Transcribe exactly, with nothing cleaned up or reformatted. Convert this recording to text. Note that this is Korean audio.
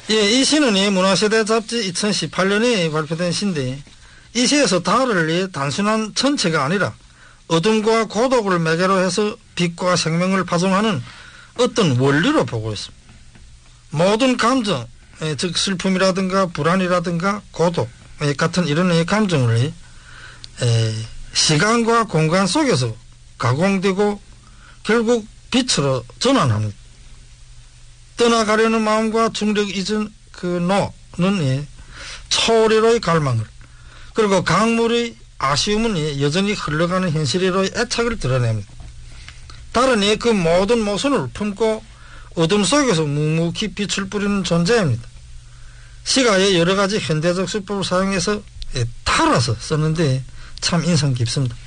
예, 이 시는 이 문화세대 잡지 이천십팔 년에 발표된 시인데 이 시에서 달을 단순한 천체가 아니라 어둠과 고독을 매개로 해서 빛과 생명을 파송하는 어떤 원리로 보고 있습니다. 모든 감정, 즉 슬픔이라든가 불안이라든가 고독 같은 이런 감정을 시간과 공간 속에서 가공되고 결국 빛으로 전환합니다. 떠나가려는 마음과 중력 잊은 그 노는 초월이로의 갈망을, 그리고 강물의 아쉬움은 여전히 흘러가는 현실이로의 애착을 드러냅니다. 달은 그 모든 모순을 품고 어둠 속에서 묵묵히 빛을 뿌리는 존재입니다. 시가 여러 가지 현대적 수법을 사용해서 달아서 썼는데 참 인상 깊습니다.